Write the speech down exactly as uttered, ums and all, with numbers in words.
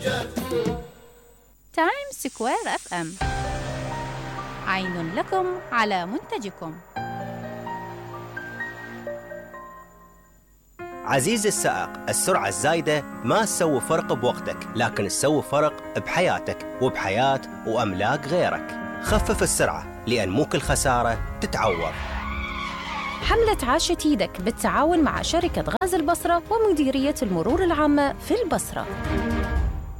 تايم سكوير اف ام، عين لكم على منتجكم. عزيزي السائق، السرعة الزايدة ما تسوي فرق بوقتك، لكن تسوي فرق بحياتك وبحياة وأملاك غيرك. خفف السرعة، لأن مو كل خسارة تتعوض. حملة عاشت يدك بالتعاون مع شركة غاز البصرة ومديرية المرور العامة في البصرة.